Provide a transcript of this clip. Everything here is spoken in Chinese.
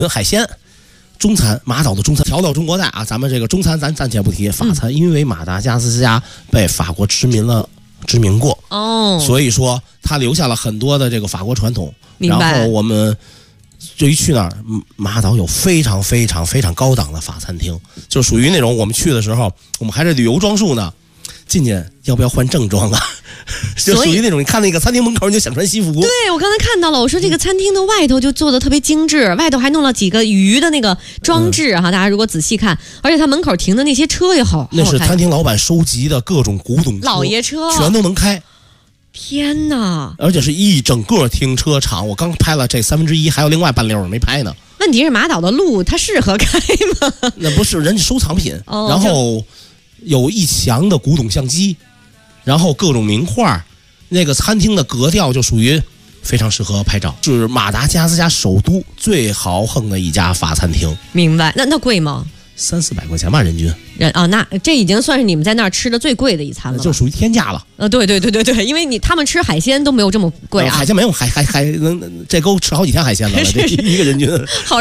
海鲜。中餐，马岛的中餐调料中国菜啊，咱们这个中餐咱暂且不提。法餐，因为马达加斯加被法国殖民过哦，所以说它留下了很多的这个法国传统。然后我们就一去那儿，马岛有非常非常非常高档的法餐厅，就属于那种我们去的时候，我们还是旅游装束呢，进去要不要换正装啊？就属于那种你看那个餐厅门口你就想穿西服。 对，我刚才看到了，我说这个餐厅的外头就做的特别精致，外头还弄了几个鱼的那个装置哈，大家如果仔细看，而且它门口停的那些车也好， 那是餐厅老板收集的各种古董车， 老爷车全都能开。 天哪！ 而且是一整个停车场，我刚拍了这1/3，还有另外半溜没拍呢。 问题是马岛的路它适合开吗？ 那不是人家收藏品，然后有一墙的古董相机，然后各种名画，那个餐厅的格调就属于非常适合拍照，是马达加斯加首都最豪横的一家法餐厅。 明白？那贵吗 ？300-400块钱吧，人均。 那这已经算是你们在那儿吃的最贵的一餐了， 就属于天价了。 对，因为他们吃海鲜都没有这么贵啊。 海鲜没有，还能这够吃好几天海鲜了，这一个人均。 好。